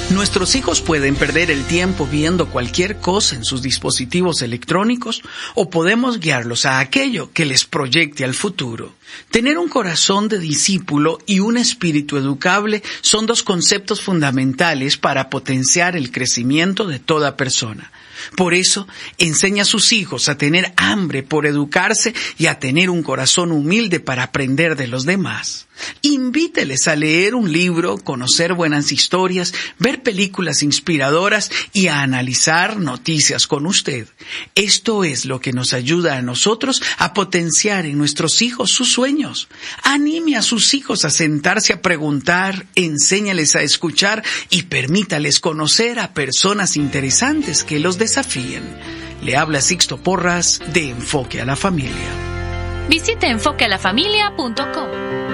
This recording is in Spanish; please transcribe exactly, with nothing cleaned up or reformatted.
Nuestros hijos pueden perder el tiempo viendo cualquier cosa en sus dispositivos electrónicos o podemos guiarlos a aquello que les proyecte al futuro. Tener un corazón de discípulo y un espíritu educable son dos conceptos fundamentales para potenciar el crecimiento de toda persona. Por eso, enseña a sus hijos a tener hambre por educarse y a tener un corazón humilde para aprender de los demás. Invíteles a leer un libro, conocer buenas historias, ver películas inspiradoras y a analizar noticias con usted. Esto es lo que nos ayuda a nosotros a potenciar en nuestros hijos sus sueños. Anime a sus hijos a sentarse a preguntar, enséñales a escuchar y permítales conocer a personas interesantes que los desafíen. Le habla Sixto Porras de Enfoque a la Familia. Visite enfoque a la familia punto com.